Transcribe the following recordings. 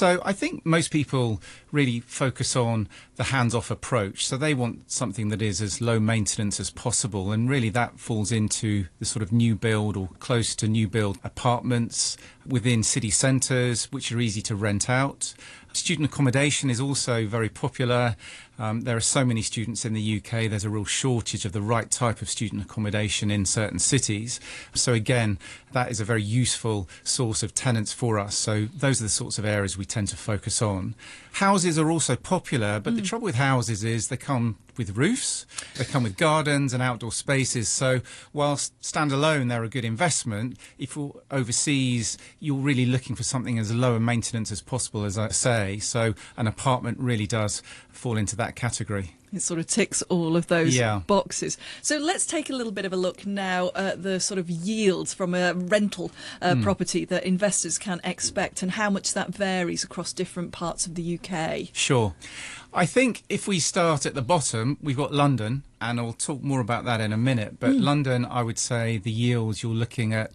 So I think most people really focus on the hands-off approach. So they want something that is as low maintenance as possible. And really that falls into the sort of new build or close to new build apartments within city centres, which are easy to rent out. Student accommodation is also very popular. There are so many students in the UK, there's a real shortage of the right type of student accommodation in certain cities. So again, that is a very useful source of tenants for us. So those are the sorts of areas we tend to focus on. Houses are also popular, but the trouble with houses is they come with roofs, they come with gardens and outdoor spaces. So whilst standalone they're a good investment, if you're overseas, you're really looking for something as low in maintenance as possible, as I say. So an apartment really does fall into that category. It sort of ticks all of those boxes. So let's take a little bit of a look now at the sort of yields from a rental property that investors can expect and how much that varies across different parts of the UK. Sure. I think if we start at the bottom, we've got London, and I'll talk more about that in a minute. But London, I would say the yields you're looking at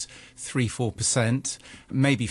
3-4%, maybe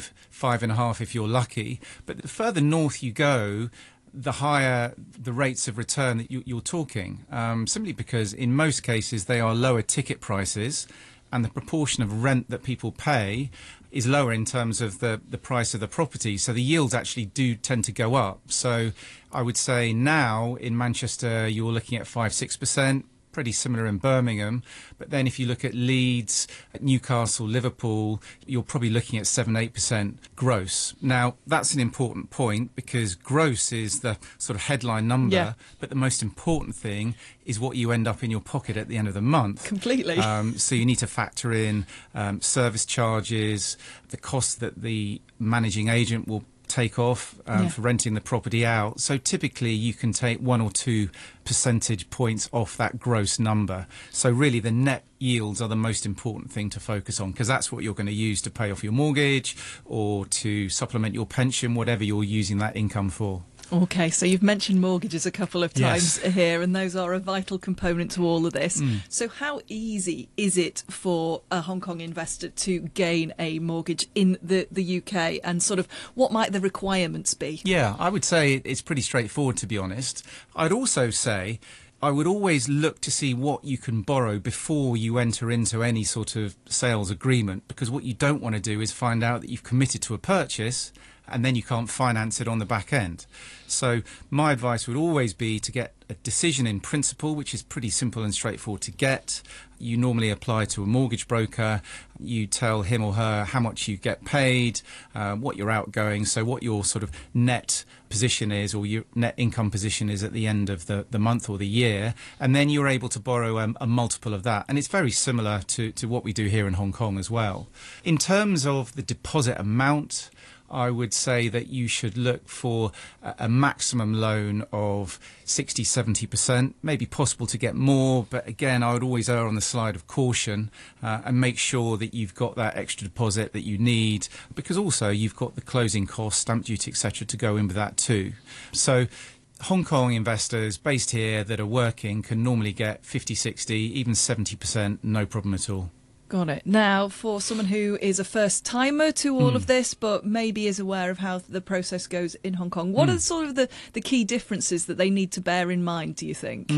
5.5% if you're lucky. But the further north you go, the higher the rates of return that you're talking, simply because in most cases they are lower ticket prices and the proportion of rent that people pay is lower in terms of the price of the property. So the yields actually do tend to go up. So I would say now in Manchester you're looking at 5-6%. Pretty similar in Birmingham, but then if you look at Leeds, at Newcastle, Liverpool, you're probably looking at 7-8% gross. Now, that's an important point because gross is the sort of headline number, but the most important thing is what you end up in your pocket at the end of the month. Completely. So you need to factor in service charges, the cost that the managing agent will take off for renting the property out. So typically you can take 1 or 2 percentage points off that gross number. So really the net yields are the most important thing to focus on because that's what you're going to use to pay off your mortgage or to supplement your pension, whatever you're using that income for. OK, so you've mentioned mortgages a couple of times here, and those are a vital component to all of this. So how easy is it for a Hong Kong investor to gain a mortgage in the UK, and sort of what might the requirements be? Yeah, I would say it's pretty straightforward, to be honest. I'd also say I would always look to see what you can borrow before you enter into any sort of sales agreement, because what you don't want to do is find out that you've committed to a purchase and then you can't finance it on the back end. So my advice would always be to get a decision in principle, which is pretty simple and straightforward to get. You normally apply to a mortgage broker. You tell him or her how much you get paid, what your outgoing, so what your sort of net position is or your net income position is at the end of the month or the year, and then you're able to borrow a multiple of that. And it's very similar to what we do here in Hong Kong as well. In terms of the deposit amount, I would say that you should look for a maximum loan of 60-70%, maybe possible to get more, but again I would always err on the side of caution and make sure that you've got that extra deposit that you need, because also you've got the closing costs, stamp duty, etc. to go in with that too. So Hong Kong investors based here that are working can normally get 50-60, even 70%, no problem at all. Got it. Now, for someone who is a first-timer to all of this, but maybe is aware of how the process goes in Hong Kong, what are sort of the key differences that they need to bear in mind, do you think?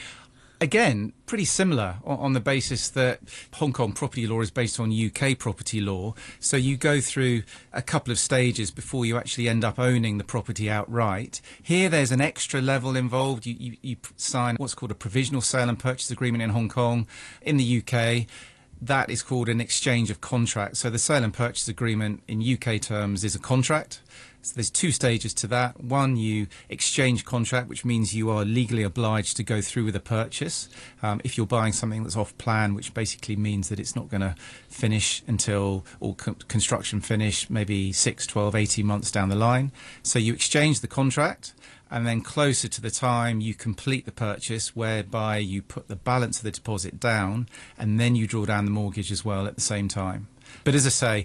Again, pretty similar on the basis that Hong Kong property law is based on UK property law. So you go through a couple of stages before you actually end up owning the property outright. Here there's an extra level involved. You sign what's called a provisional sale and purchase agreement in Hong Kong. In the UK, that is called an exchange of contracts. So the sale and purchase agreement in UK terms is a contract. So there's 2 stages to that. One, you exchange contract, which means you are legally obliged to go through with a purchase. If you're buying something that's off plan, which basically means that it's not going to finish until, or construction finish, maybe 6, 12, 18 months down the line. So you exchange the contract, and then closer to the time you complete the purchase, whereby you put the balance of the deposit down, and then you draw down the mortgage as well at the same time. But as I say,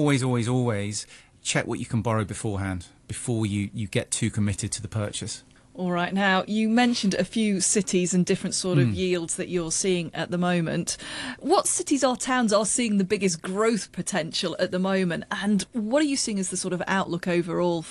always check what you can borrow beforehand, before you get too committed to the purchase. All right. Now, you mentioned a few cities and different sort of yields that you're seeing at the moment. What cities or towns are seeing the biggest growth potential at the moment? And what are you seeing as the sort of outlook overall